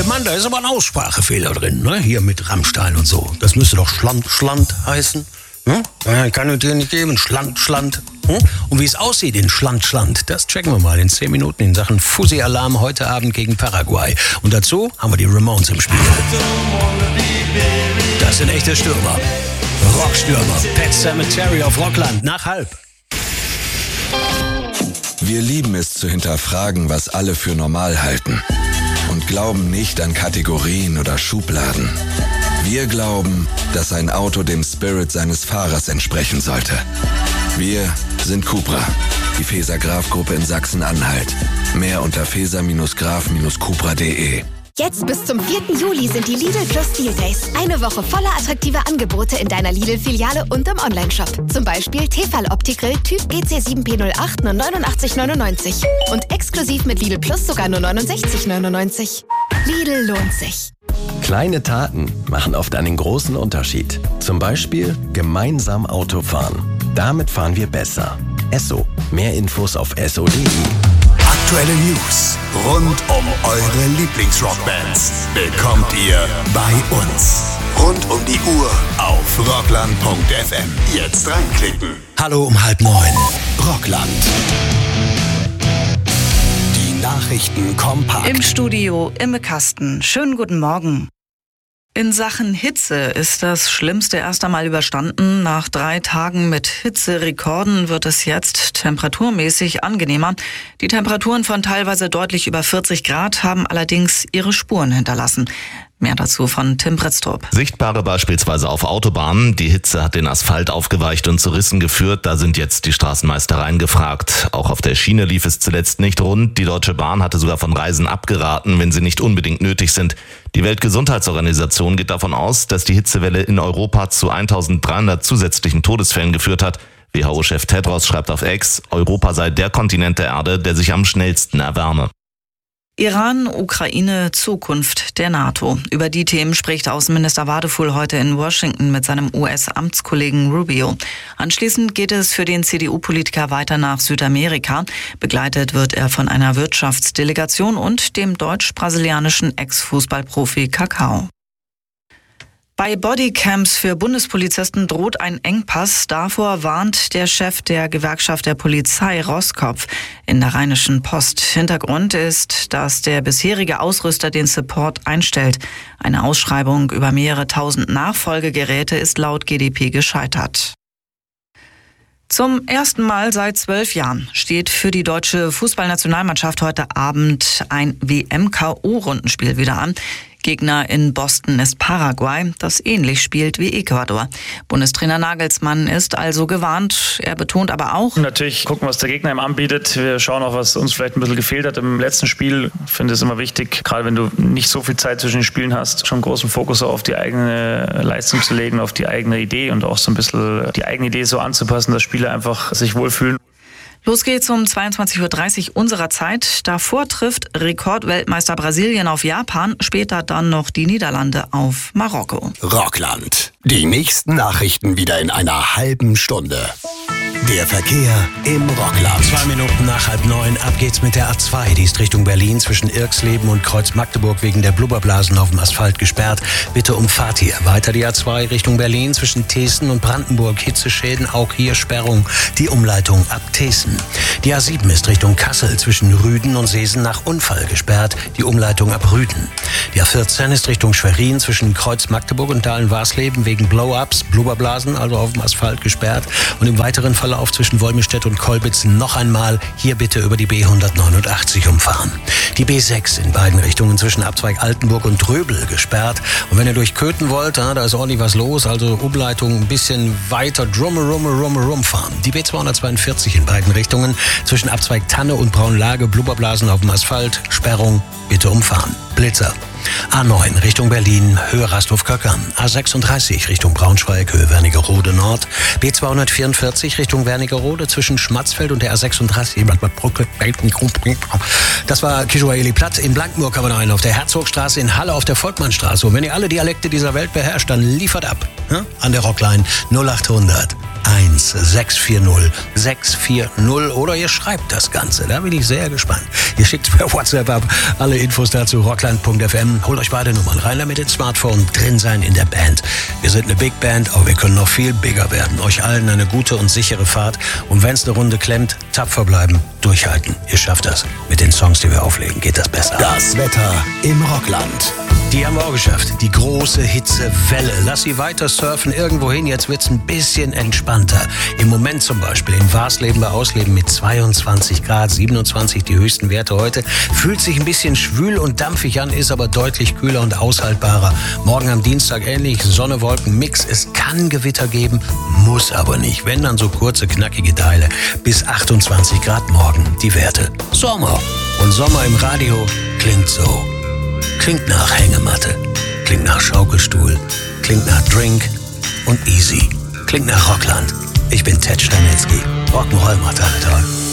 Mann, da ist aber ein Aussprachefehler drin, ne? Hier mit Rammstein und so. Das müsste doch Schland heißen. Hm? Kann es dir nicht geben, Schland. Hm? Und wie es aussieht in Schland, das checken wir mal in 10 Minuten in Sachen Fussi-Alarm heute Abend gegen Paraguay. Und dazu haben wir die Ramones im Spiel. Das sind echte Stürmer. Rockstürmer. Pet Sematary auf Rockland nach halb. Wir lieben es zu hinterfragen, was alle für normal halten. Und glauben nicht an Kategorien oder Schubladen. Wir glauben, dass ein Auto dem Spirit seines Fahrers entsprechen sollte. Wir sind Cupra, die Feser-Graf-Gruppe in Sachsen-Anhalt. Mehr unter feser-graf-cupra.de. Jetzt bis zum 4. Juli sind die Lidl Plus Deal Days. Eine Woche voller attraktiver Angebote in deiner Lidl-Filiale und im Onlineshop. Zum Beispiel Tefal Opti-Grill Typ GC7P08 nur 89,99. Und exklusiv mit Lidl Plus sogar nur 69,99. Lidl lohnt sich. Kleine Taten machen oft einen großen Unterschied. Zum Beispiel gemeinsam Auto fahren. Damit fahren wir besser. Esso. Mehr Infos auf esso.de. Aktuelle News rund um eure Lieblingsrockbands bekommt ihr bei uns. Rund um die Uhr auf rockland.fm. Jetzt reinklicken. Hallo um 8:30. Rockland. Die Nachrichten kompakt. Im Studio Imme Kasten. Schönen guten Morgen. In Sachen Hitze ist das Schlimmste erst einmal überstanden. Nach 3 Tagen mit Hitzerekorden wird es jetzt temperaturmäßig angenehmer. Die Temperaturen von teilweise deutlich über 40 Grad haben allerdings ihre Spuren hinterlassen. Mehr dazu von Tim Britztrup. Sichtbare beispielsweise auf Autobahnen. Die Hitze hat den Asphalt aufgeweicht und zu Rissen geführt. Da sind jetzt die Straßenmeistereien gefragt. Auch auf der Schiene lief es zuletzt nicht rund. Die Deutsche Bahn hatte sogar von Reisen abgeraten, wenn sie nicht unbedingt nötig sind. Die Weltgesundheitsorganisation geht davon aus, dass die Hitzewelle in Europa zu 1300 zusätzlichen Todesfällen geführt hat. WHO-Chef Tedros schreibt auf X, Europa sei der Kontinent der Erde, der sich am schnellsten erwärme. Iran, Ukraine, Zukunft der NATO. Über die Themen spricht Außenminister Wadefuhl heute in Washington mit seinem US-Amtskollegen Rubio. Anschließend geht es für den CDU-Politiker weiter nach Südamerika. Begleitet wird er von einer Wirtschaftsdelegation und dem deutsch-brasilianischen Ex-Fußballprofi Kakao. Bei Bodycams für Bundespolizisten droht ein Engpass. Davor warnt der Chef der Gewerkschaft der Polizei, Roskopf, in der Rheinischen Post. Hintergrund ist, dass der bisherige Ausrüster den Support einstellt. Eine Ausschreibung über mehrere tausend Nachfolgegeräte ist laut GdP gescheitert. Zum ersten Mal seit 12 Jahren steht für die deutsche Fußballnationalmannschaft heute Abend ein WM-KO-Rundenspiel wieder an. Gegner in Boston ist Paraguay, das ähnlich spielt wie Ecuador. Bundestrainer Nagelsmann ist also gewarnt. Er betont aber auch: Natürlich gucken, was der Gegner ihm anbietet. Wir schauen auch, was uns vielleicht ein bisschen gefehlt hat im letzten Spiel. Ich finde es immer wichtig, gerade wenn du nicht so viel Zeit zwischen den Spielen hast, schon großen Fokus auf die eigene Leistung zu legen, auf die eigene Idee und auch so ein bisschen die eigene Idee so anzupassen, dass Spieler einfach sich wohlfühlen. Los geht's um 22:30 Uhr unserer Zeit. Davor trifft Rekordweltmeister Brasilien auf Japan, später dann noch die Niederlande auf Marokko. Rockland. Die nächsten Nachrichten wieder in einer halben Stunde. Der Verkehr im Rockland. 2 Minuten nach 8:30. Ab geht's mit der A2. Die ist Richtung Berlin zwischen Irxleben und Kreuz Magdeburg wegen der Blubberblasen auf dem Asphalt gesperrt. Bitte umfahrt hier. Weiter die A2 Richtung Berlin zwischen Thesen und Brandenburg. Hitzeschäden, auch hier Sperrung. Die Umleitung ab Thesen. Die A7 ist Richtung Kassel zwischen Rüden und Seesen nach Unfall gesperrt. Die Umleitung ab Rüden. Die A14 ist Richtung Schwerin zwischen Kreuz Magdeburg und Dahlen-Warsleben wegen Blow-ups, Blubberblasen, also auf dem Asphalt gesperrt. Und im weiteren Verlauf zwischen Wolmirstedt und Kolbitz noch einmal hier bitte über die B189 umfahren. Die B6 in beiden Richtungen zwischen Abzweig Altenburg und Dröbel gesperrt. Und wenn ihr durch Köthen wollt, da ist ordentlich was los, also Umleitung ein bisschen weiter drum fahren. Die B242 in beiden Richtungen zwischen Abzweig Tanne und Braunlage, Blubberblasen auf dem Asphalt, Sperrung, bitte umfahren. Blitzer. A9 Richtung Berlin, Höhe Rasthof-Köckern. A36 Richtung Braunschweig, Höhe Wernigerode Nord. B244 Richtung Wernigerode zwischen Schmatzfeld und der A36. Das war Kishuaeli Platt. In Blankenburg haben wir noch einen auf der Herzogstraße, in Halle auf der Volkmannstraße. Und wenn ihr alle Dialekte dieser Welt beherrscht, dann liefert ab. An der Rockline 0800 640 640 oder ihr schreibt das Ganze. Da bin ich sehr gespannt. Ihr schickt per WhatsApp ab. Alle Infos dazu rockland.fm. Holt euch beide Nummern rein, damit ins Smartphone drin sein in der Band. Wir sind eine Big Band, aber wir können noch viel bigger werden. Euch allen eine gute und sichere Fahrt. Und wenn es eine Runde klemmt, tapfer bleiben, durchhalten. Ihr schafft das. Mit den Songs, die wir auflegen, geht das besser. Das Wetter im Rockland. Die haben wir auch geschafft. Die große Hitzewelle. Lass sie weiter surfen irgendwo hin. Jetzt wird's ein bisschen entspannter. Im Moment zum Beispiel in Warsleben bei Ausleben mit 22 Grad, 27 die höchsten Werte heute. Fühlt sich ein bisschen schwül und dampfig an, ist aber deutlich kühler und aushaltbarer. Morgen am Dienstag ähnlich. Sonne, Wolken, Mix. Es kann Gewitter geben, muss aber nicht. Wenn dann so kurze, knackige Teile. Bis 28 Grad morgen die Werte. Sommer. Und Sommer im Radio klingt so. Klingt nach Hängematte, klingt nach Schaukelstuhl, klingt nach Drink und Easy. Klingt nach Rockland. Ich bin Ted Stanitzky. Rock'n'Roll macht alle toll.